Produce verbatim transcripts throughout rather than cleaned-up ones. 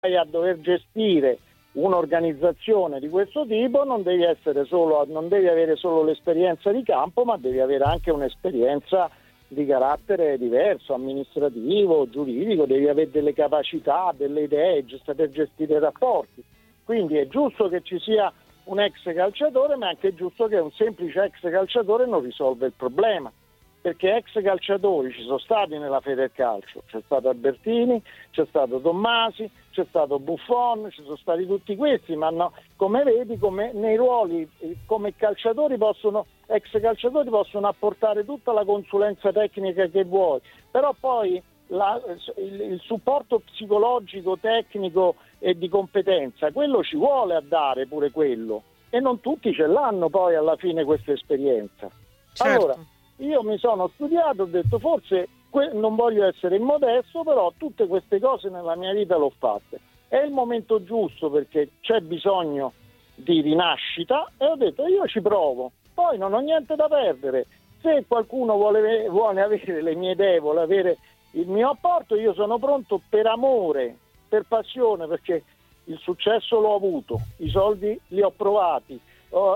vai a dover gestire un'organizzazione di questo tipo, non devi essere solo, non devi avere solo l'esperienza di campo, ma devi avere anche un'esperienza di carattere diverso, amministrativo, giuridico, devi avere delle capacità, delle idee, saper gestire i rapporti. Quindi è giusto che ci sia un ex calciatore, ma è anche giusto che un semplice ex calciatore non risolve il problema, perché ex calciatori ci sono stati nella Federcalcio, c'è stato Albertini, c'è stato Tommasi, c'è stato Buffon, ci sono stati tutti questi, ma no, come vedi, come nei ruoli come calciatori possono, ex calciatori possono apportare tutta la consulenza tecnica che vuoi, però poi la, il, il supporto psicologico, tecnico e di competenza, quello ci vuole a dare pure quello, e non tutti ce l'hanno poi alla fine questa esperienza. Certo. Allora, io mi sono studiato, ho detto forse que- non voglio essere immodesto, però tutte queste cose nella mia vita l'ho fatte. È il momento giusto perché c'è bisogno di rinascita e ho detto io ci provo, poi non ho niente da perdere. Se qualcuno vuole, vuole avere le mie idee, vuole avere il mio apporto, io sono pronto per amore, per passione, perché il successo l'ho avuto, i soldi li ho provati, ho,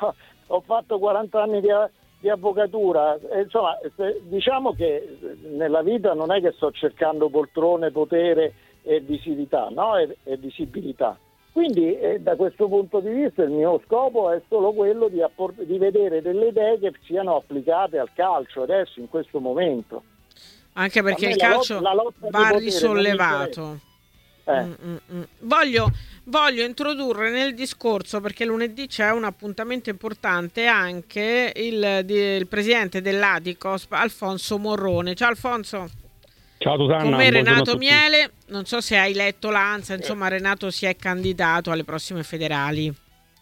ho fatto quaranta anni di di avvocatura, e insomma diciamo che nella vita non è che sto cercando poltrone, potere e visibilità, no? E, e visibilità. Quindi eh, da questo punto di vista il mio scopo è solo quello di, apport- di vedere delle idee che siano applicate al calcio adesso, in questo momento. Anche perché il la calcio lot- la lotta va di risollevato. Eh. Mm, mm, mm. Voglio, voglio introdurre nel discorso, perché lunedì c'è un appuntamento importante, anche il, di, il presidente dell'Adicos, Alfonso Morrone. Ciao Alfonso. Ciao Susanna. Con me Renato Miele, non so se hai letto l'Ansa, insomma Renato si è candidato alle prossime federali.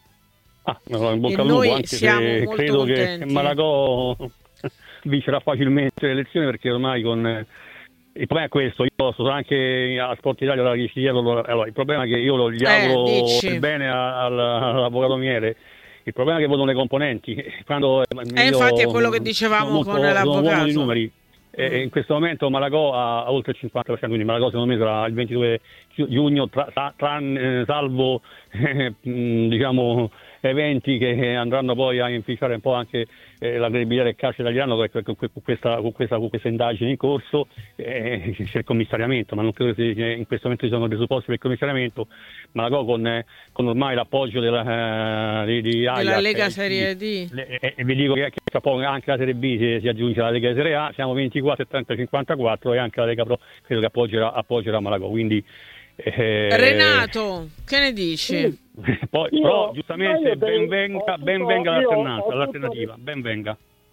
Ah, in bocca e al noi lupo, anche siamo se molto credo contenti. che Malagò vincerà facilmente le elezioni, perché ormai con... Il problema è questo, io sono anche a Sport Italia da chiedo, allora il problema è che io gli auguro dici. il bene al- all'avvocato Miele, il problema è che votano le componenti, quando E io infatti è quello che sono dicevamo molto- con sono l'avvocato. uomo di numeri, e Mm. in questo momento Malagò ha, ha oltre il cinquanta per cento, quindi Malagò secondo me sarà il ventidue giugno, tra, tra, tra- eh, salvo eh, mh, diciamo eventi che andranno poi a inficiare un po' anche eh, la credibilità del calcio italiano con, con, con, questa, con, questa, con questa indagine in corso, eh, c'è il commissariamento, ma non credo che in questo momento ci sono presupposti per il commissariamento. Malagò con, eh, con ormai l'appoggio della, eh, di, di Ajax, Della Lega eh, Serie D. e, e, e vi dico che, che tra poco anche la Serie B si, si aggiunge alla Lega Serie A, siamo ventiquattro, settanta, cinquantaquattro, e anche la Lega Pro credo che appoggerà, appoggerà Malagò, quindi eh, Renato, che ne dici? poi, Io- però ma giustamente io devo- ben venga, ho tutto- ben venga io l'alternanza, ho tutto- l'alternativa, ben venga.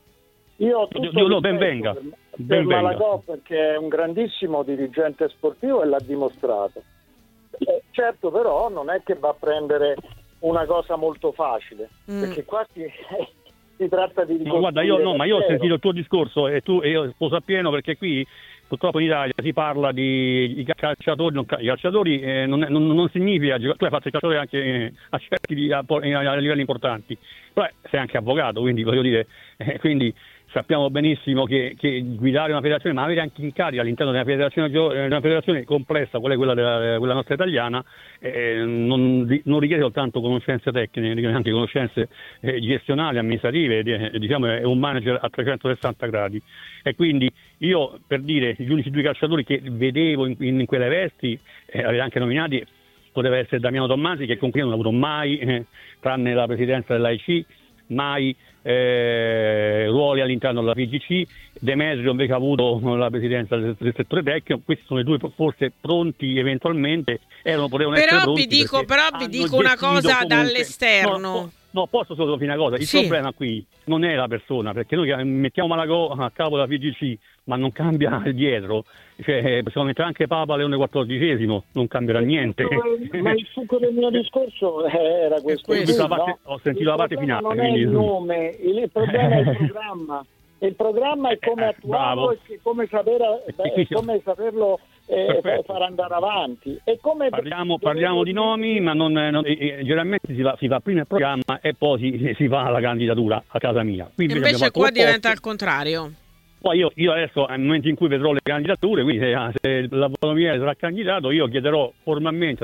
Io ho Dio- tutto Dio lo rispetto benvenga, per, per benvenga. Malagò, perché è un grandissimo dirigente sportivo e l'ha dimostrato. Eh, certo, però non è che va a prendere una cosa molto facile, Mm. perché qua si, si tratta di No, guarda, io, no, ma io ho ricostruire sentito il tuo discorso e tu e io sposo appieno, perché qui purtroppo in Italia si parla di i calciatori, non, i calciatori eh, non, non, non significa, tu hai fatto il calciatore anche eh, a certi di, a, a livelli importanti, però sei anche avvocato, quindi voglio dire, eh, quindi sappiamo benissimo che, che guidare una federazione, ma avere anche incarichi all'interno di una federazione, gio- eh, una federazione complessa, quale è quella, della, quella nostra italiana, eh, non, di- non richiede soltanto conoscenze tecniche, richiede anche conoscenze eh, gestionali, amministrative, eh, diciamo è un manager a trecentosessanta gradi. E quindi io, per dire, gli unici due calciatori che vedevo in, in quelle vesti, eh, avevo anche nominati, poteva essere Damiano Tommasi, che comunque non ha avuto mai, eh, tranne la presidenza dell'A I C, mai eh, ruoli all'interno della P G C. Demetrio invece ha avuto la presidenza del, del settore tecnico. Questi sono i due forse pronti eventualmente, erano, potevano essere Però pronti, vi dico, perché però vi hanno dico una gestito cosa comunque- dall'esterno. No, po- no, posso solo dire una cosa, il Sì. problema qui non è la persona, perché noi mettiamo Malagò a capo della P G C, ma non cambia il dietro, cioè possiamo mettere anche Papa Leone quattordicesimo, non cambierà niente. Ma il succo del mio discorso era questo. È questo. qui, La parte- no? ho sentito la parte Il problema finale, non è quindi- il nome, il il problema è il programma. Il programma è come Eh, attuarlo bravo. e che- come, sapere, E qui siamo- come saperlo eh, Perfetto. far andare avanti. E come Parliamo, parliamo di nomi, ma non, non- eh, eh, generalmente si va, si va prima il programma e poi si, si va alla candidatura a casa mia. Qui Invece abbiamo fatto qua l'opposto. diventa al contrario. Poi io, io adesso, nel momento in cui vedrò le candidature, quindi se, se l'avvocato Miele sarà candidato, io chiederò formalmente